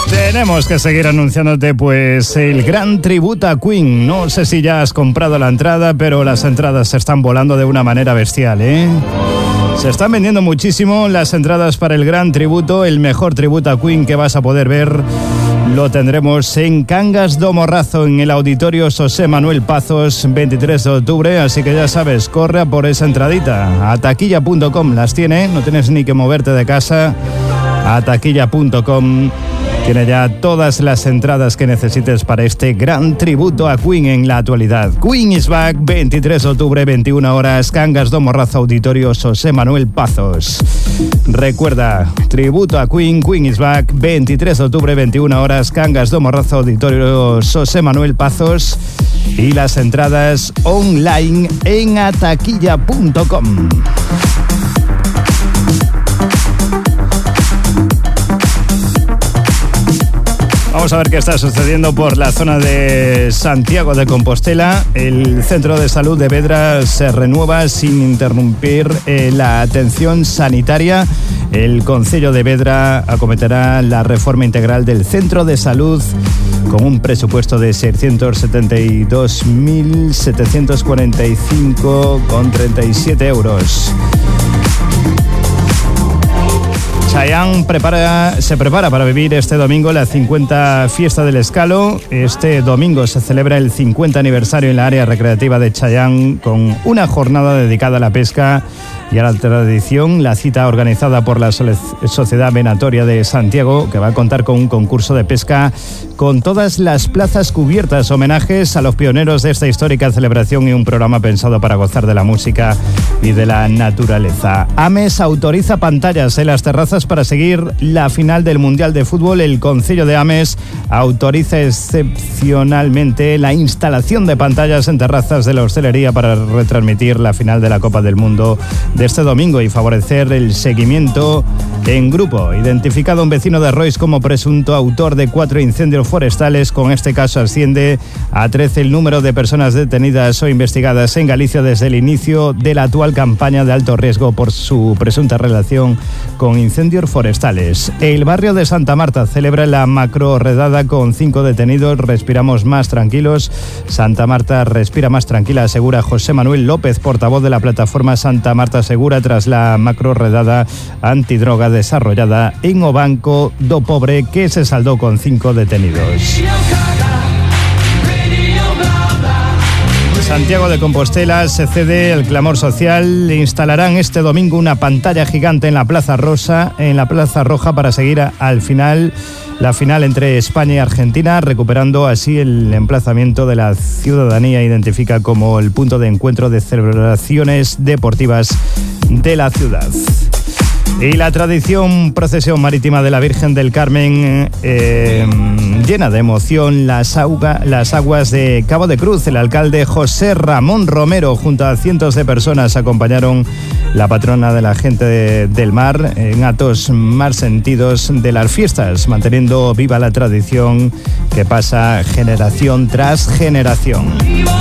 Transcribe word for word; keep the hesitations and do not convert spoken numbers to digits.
Tenemos que seguir anunciándote pues el gran tributo a Queen. No sé si ya has comprado la entrada, pero las entradas se están volando de una manera bestial, ¿eh? Se están vendiendo muchísimo las entradas para el gran tributo, el mejor tributo a Queen que vas a poder ver. Lo tendremos en Cangas do Morrazo, en el Auditorio José Manuel Pazos, veintitrés de octubre, así que ya sabes, corre a por esa entradita. A taquilla punto com las tiene, no tienes ni que moverte de casa. A taquilla punto com tiene ya todas las entradas que necesites para este gran tributo a Queen en la actualidad. Queen is back, veintitrés de octubre, veintiuna horas, Cangas do Morrazo, Auditorio José Manuel Pazos. Recuerda, tributo a Queen, Queen is back, veintitrés de octubre, veintiuna horas, Cangas do Morrazo, Auditorio José Manuel Pazos. Y las entradas online en a taquilla punto com. Vamos a ver qué está sucediendo por la zona de Santiago de Compostela. El centro de salud de Vedra se renueva sin interrumpir eh, la atención sanitaria. El Concello de Vedra acometerá la reforma integral del centro de salud con un presupuesto de seiscientos setenta y dos mil setecientos cuarenta y cinco coma treinta y siete euros. Chayanne prepara, se prepara para vivir este domingo la cincuenta Fiesta del Escalo. Este domingo se celebra el cincuenta aniversario en la área recreativa de Chayanne con una jornada dedicada a la pesca y a la tradición. La cita organizada por la Sociedad Venatoria de Santiago, que va a contar con un concurso de pesca con todas las plazas cubiertas, homenajes a los pioneros de esta histórica celebración y un programa pensado para gozar de la música y de la naturaleza. Ames autoriza pantallas en las terrazas para seguir la final del Mundial de Fútbol. El Concello de Ames autoriza excepcionalmente la instalación de pantallas en terrazas de la hostelería para retransmitir la final de la Copa del Mundo de este domingo y favorecer el seguimiento en grupo. Identificado un vecino de Rois como presunto autor de cuatro incendios forestales. Con este caso asciende a trece el número de personas detenidas o investigadas en Galicia desde el inicio de la actual campaña de alto riesgo por su presunta relación con incendios forestales. El barrio de Santa Marta celebra la macro redada con cinco detenidos. Respiramos más tranquilos. Santa Marta respira más tranquila, asegura José Manuel López, portavoz de la plataforma Santa Marta Segura, tras la macro redada antidroga desarrollada en Obanco do Pobre, que se saldó con cinco detenidos. Santiago de Compostela se cede el clamor social. Instalarán este domingo una pantalla gigante en la Plaza Rosa, en la Plaza Roja, para seguir a, al final la final entre España y Argentina, recuperando así el emplazamiento de la ciudadanía. Identifica como el punto de encuentro de celebraciones deportivas de la ciudad. Y la tradición procesión marítima de la Virgen del Carmen eh, llena de emoción las, auga, las aguas de Cabo de Cruz. El alcalde José Ramón Romero, junto a cientos de personas, acompañaron la patrona de la gente de, del mar en actos más sentidos de las fiestas, manteniendo viva la tradición que pasa generación tras generación.